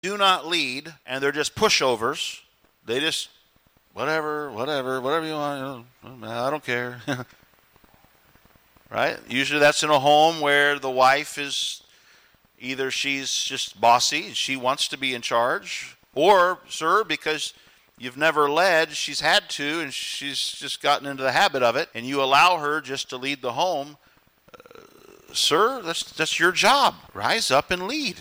do not lead, and they're just pushovers. They just, whatever you want, I don't care. Right? Usually that's in a home where the wife is either she's just bossy, she wants to be in charge, or, sir, because you've never led, she's had to, and she's just gotten into the habit of it, and you allow her just to lead the home. Sir, that's your job. Rise up and lead.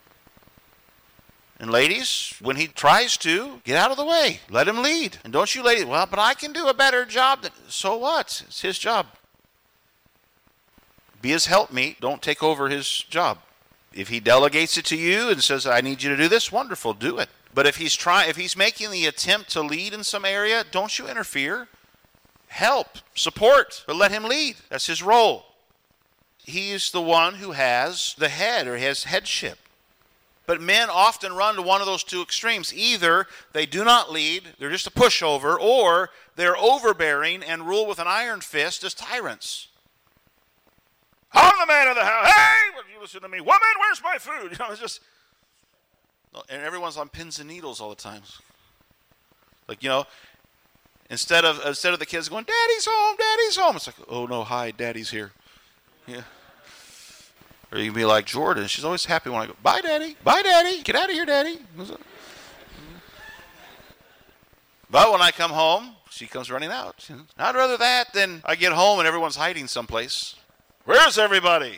And ladies, when he tries to, get out of the way. Let him lead. And don't you ladies, well, but I can do a better job. So what? It's his job. Be his helpmeet. Don't take over his job. If he delegates it to you and says, I need you to do this, wonderful, do it. But if he's making the attempt to lead in some area, don't you interfere. Help, support, but let him lead. That's his role. He is the one who has the head or has headship. But men often run to one of those two extremes. Either they do not lead, they're just a pushover, or they're overbearing and rule with an iron fist as tyrants. I'm the man of the house. Hey, you listen to me. Woman, where's my food? It's just, and everyone's on pins and needles all the time. Like, instead of the kids going, Daddy's home. It's like, oh no, hi, Daddy's here. Yeah. Or you can be like Jordan. She's always happy when I go, bye, Daddy. Bye, Daddy. Get out of here, Daddy. But when I come home, she comes running out. I'd rather that than I get home and everyone's hiding someplace. Where's everybody?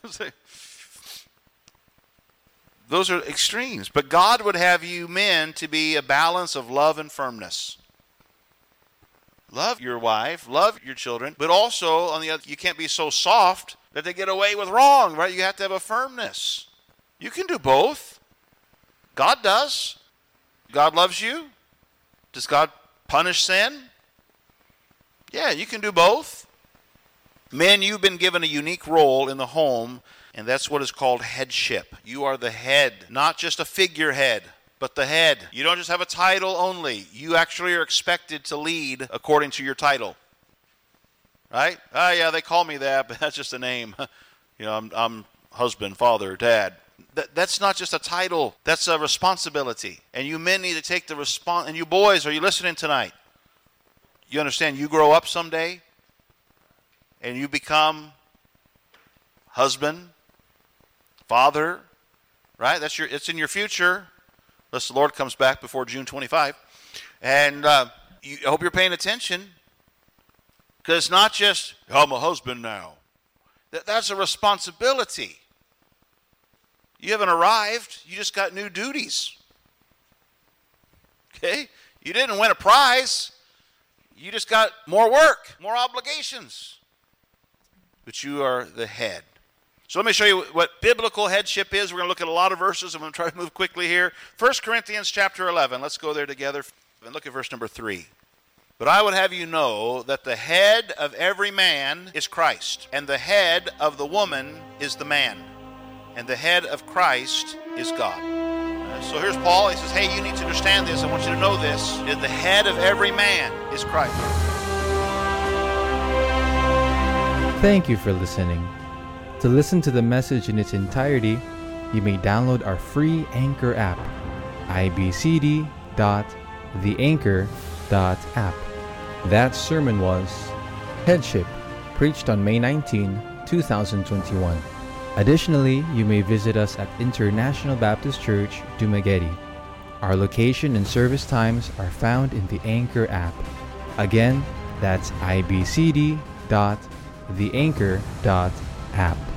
Those are extremes. But God would have you men to be a balance of love and firmness. Love your wife, love your children, but also, on the other, you can't be so soft that they get away with wrong, right? You have to have a firmness. You can do both. God does. God loves you. Does God punish sin? Yeah, you can do both. Men, you've been given a unique role in the home, and that's what is called headship. You are the head, not just a figurehead, but the head. You don't just have a title only. You actually are expected to lead according to your title. Right? Oh, yeah, they call me that, but that's just a name. I'm husband, father, dad. That's not just a title. That's a responsibility. And you men need to take the response. And you boys, are you listening tonight? You understand you grow up someday and you become husband, father, right? It's in your future. Unless the Lord comes back before June 25. And I hope you're paying attention. Because it's not just, I'm a husband now. That's a responsibility. You haven't arrived. You just got new duties. Okay? You didn't win a prize. You just got more work, more obligations. But you are the head. So let me show you what biblical headship is. We're going to look at a lot of verses. I'm going to try to move quickly here. 1 Corinthians chapter 11. Let's go there together and look at verse number 3. But I would have you know that the head of every man is Christ, and the head of the woman is the man, and the head of Christ is God. So here's Paul. He says, hey, you need to understand this. I want you to know this. That the head of every man is Christ. Thank you for listening. To listen to the message in its entirety, you may download our free Anchor app, ibcd.theanchor.app. That sermon was Headship, preached on May 19, 2021. Additionally, you may visit us at International Baptist Church, Dumaguete. Our location and service times are found in the Anchor app. Again, that's ibcd.theanchor.app.